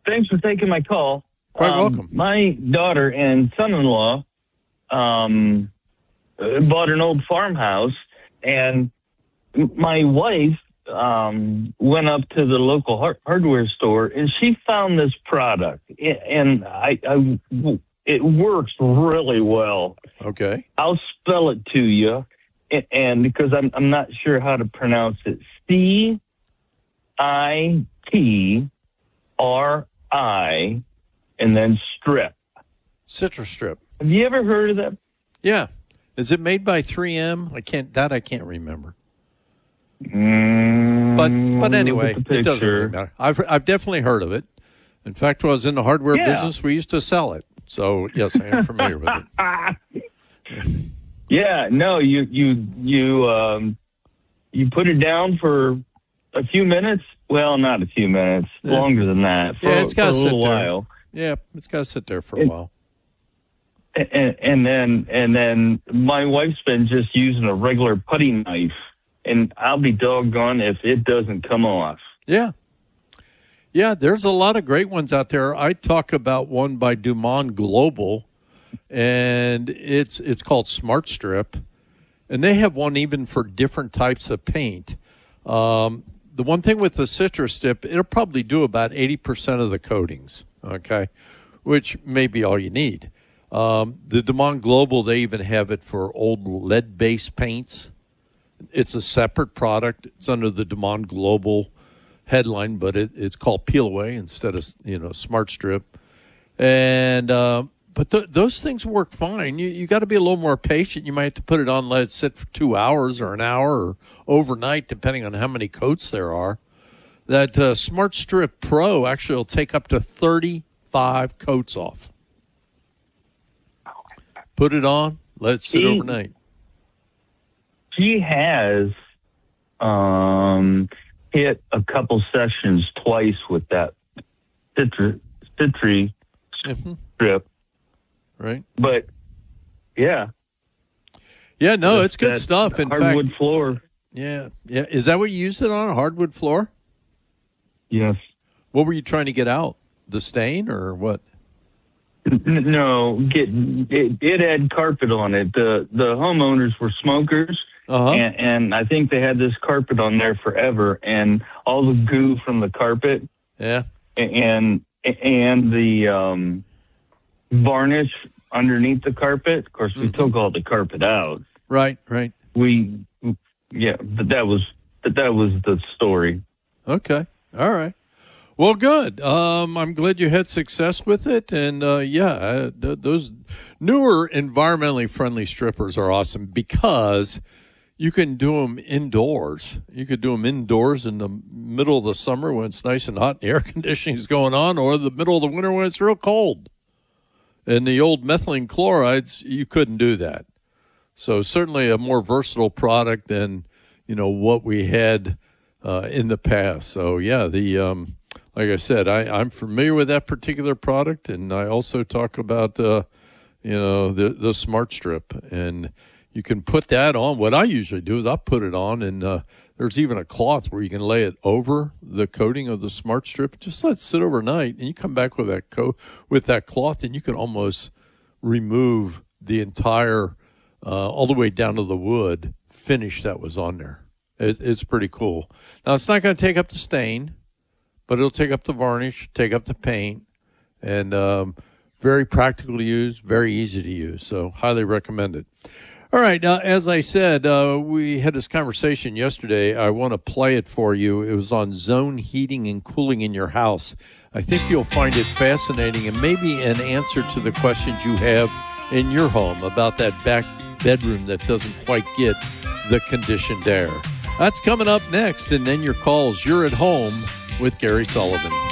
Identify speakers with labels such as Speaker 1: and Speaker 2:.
Speaker 1: Thanks for taking my call.
Speaker 2: Quite welcome.
Speaker 1: My daughter and son-in-law bought an old farmhouse, and my wife went up to the local hardware store, and she found this product, and it works really well.
Speaker 2: Okay.
Speaker 1: I'll spell it to you, and because I'm not sure how to pronounce it. CITRI, and then strip.
Speaker 2: Citrus Strip.
Speaker 1: Have you ever heard of that?
Speaker 2: Yeah. Is it made by 3M? I can't remember. But anyway, it doesn't really matter. I've definitely heard of it. In fact, when I was in the hardware business, we used to sell it. So yes, I am familiar with it.
Speaker 1: Yeah, no, you put it down for a few minutes. Well, not a few minutes, longer than that.
Speaker 2: It's got to sit there.
Speaker 1: While.
Speaker 2: Yeah, it's got to sit there for a while.
Speaker 1: And then my wife's been just using a regular putty knife, and I'll be doggone if it doesn't come off.
Speaker 2: Yeah. Yeah, there's a lot of great ones out there. I talk about one by Dumont Global, and it's called Smart Strip, and they have one even for different types of paint. The one thing with the Citrus Strip, it'll probably do about 80% of the coatings, okay, which may be all you need. The Dumont Global, they even have it for old lead-based paints. It's a separate product. It's under the Dumont Global headline, but it's called Peel Away instead of Smart Strip. And but those things work fine. You got to be a little more patient. You might have to put it on, let it sit for 2 hours or an hour or overnight, depending on how many coats there are. That Smart Strip Pro actually will take up to 35 coats off. Put it on, let it sit overnight.
Speaker 1: She has hit a couple sessions twice with that Citri Strip.
Speaker 2: Right.
Speaker 1: But, yeah.
Speaker 2: Yeah, no, it's good stuff. In
Speaker 1: hardwood
Speaker 2: fact,
Speaker 1: floor.
Speaker 2: Yeah. Is that what you used it on, a hardwood floor?
Speaker 1: Yes.
Speaker 2: What were you trying to get out? The stain or what?
Speaker 1: No, it had carpet on it. The homeowners were smokers, and I think they had this carpet on there forever, and all the goo from the carpet, and the varnish underneath the carpet. Of course, we took all the carpet out.
Speaker 2: Right.
Speaker 1: But that was the story.
Speaker 2: Okay, all right. Well, good. I'm glad you had success with it. And, those newer environmentally friendly strippers are awesome because you can do them indoors. You could do them indoors in the middle of the summer when it's nice and hot and the air conditioning is going on, or the middle of the winter when it's real cold. And the old methylene chlorides, you couldn't do that. So certainly a more versatile product than, what we had in the past. So, yeah, like I said, I'm familiar with that particular product, and I also talk about, the Smart Strip. And you can put that on. What I usually do is I'll put it on, and there's even a cloth where you can lay it over the coating of the Smart Strip. Just let it sit overnight, and you come back with that cloth, and you can almost remove the entire, all the way down to the wood finish that was on there. It's pretty cool. Now, it's not going to take up the stain, but it'll take up the varnish, take up the paint, and very practical to use, very easy to use. So highly recommend it. All right. Now, as I said, we had this conversation yesterday. I want to play it for you. It was on zone heating and cooling in your house. I think you'll find it fascinating and maybe an answer to the questions you have in your home about that back bedroom that doesn't quite get the conditioned air. That's coming up next, and then your calls. You're at home with Gary Sullivan.